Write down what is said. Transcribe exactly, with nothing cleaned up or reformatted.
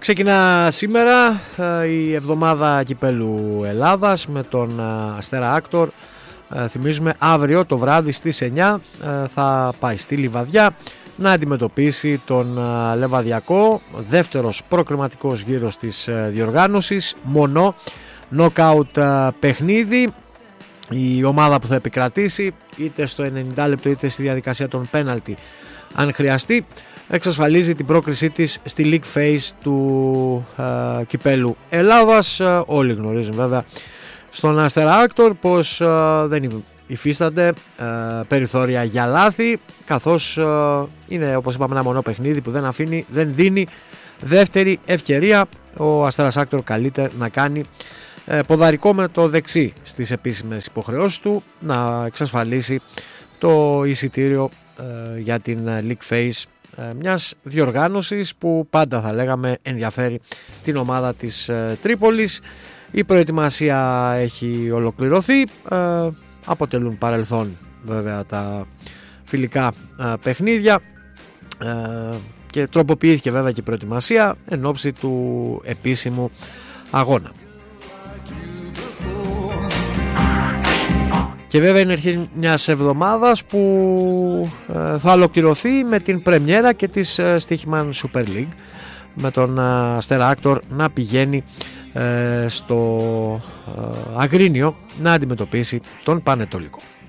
Ξεκινά σήμερα η εβδομάδα κυπέλου Ελλάδας με τον Αστέρα Άκτορ. Θυμίζουμε αύριο το βράδυ στις εννιά θα πάει στη Λιβαδιά να αντιμετωπίσει τον Λεβαδιακό, δεύτερος προκριματικός γύρος της διοργάνωσης, μονό νοκάουτ παιχνίδι. Η ομάδα που θα επικρατήσει είτε στο ενενήντα λεπτό είτε στη διαδικασία των πέναλτι αν χρειαστεί εξασφαλίζει την πρόκρισή της στη League Phase του ε, κυπέλου Ελλάδας. Ε, όλοι γνωρίζουν βέβαια στον Αστέρα Άκτορ πως ε, δεν υφίστανται ε, περιθώρια για λάθη, καθώς ε, είναι, όπως είπαμε, ένα μονό παιχνίδι που δεν αφήνει, δεν δίνει δεύτερη ευκαιρία. Ο Αστέρας Άκτορ καλείται να κάνει ε, ποδαρικό με το δεξί στις επίσημες υποχρεώσεις του, να εξασφαλίσει το εισιτήριο ε, για την League Phase, μιας διοργάνωσης που πάντα θα λέγαμε ενδιαφέρει την ομάδα της ε, Τρίπολης. Η προετοιμασία έχει ολοκληρωθεί, ε, αποτελούν παρελθόν βέβαια τα φιλικά ε, παιχνίδια ε, και τροποποιήθηκε βέβαια και η προετοιμασία εν ώψη του επίσημου αγώνα. Και βέβαια είναι αρχή μιας εβδομάδας που ε, θα ολοκληρωθεί με την πρεμιέρα και της ε, Stoichman Super League, με τον ε, Αστέρα Άκτορ να πηγαίνει ε, στο ε, Αγρίνιο να αντιμετωπίσει τον Πανετολικό.